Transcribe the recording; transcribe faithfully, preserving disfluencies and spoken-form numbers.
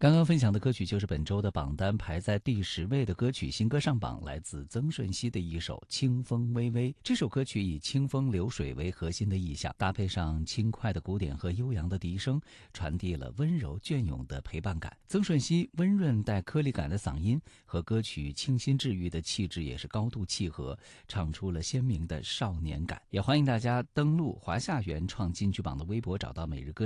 刚刚分享的歌曲就是本周的榜单排在第十位的歌曲，新歌上榜，来自曾舜晞的一首《清风微微》。这首歌曲以清风流水为核心的意象，搭配上轻快的鼓点和悠扬的笛声，传递了温柔隽永的陪伴感。曾舜晞温润带颗粒感的嗓音和歌曲清新治愈的气质也是高度契合，唱出了鲜明的少年感。也欢迎大家登录华夏原创金曲榜的微博，找到每日歌